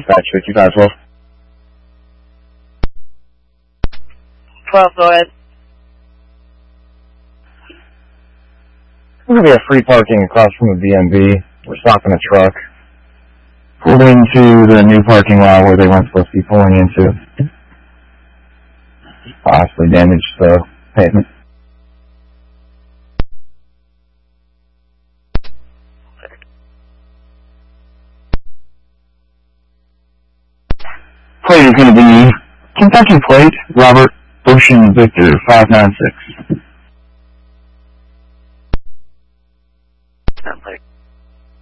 dispatch 5512. 12, go ahead. There's going to be a free parking across from the BNB. We're stopping a truck. Pulled into the new parking lot where they weren't supposed to be pulling into. Possibly damaged the pavement. Plate is going to be Kentucky plate, Robert Ocean Victor 596. That plate.